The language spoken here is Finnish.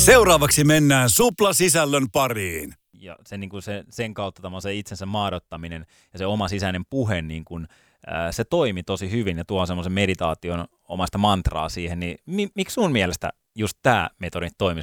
Seuraavaksi mennään suplasisällön pariin. Ja sen kautta se itsensä maadottaminen ja se oma sisäinen puhe, niin kuin, se toimi tosi hyvin ja tuo semmoisen meditaation omasta mantraa siihen. Niin miksi sun mielestä just tämä metodi toimi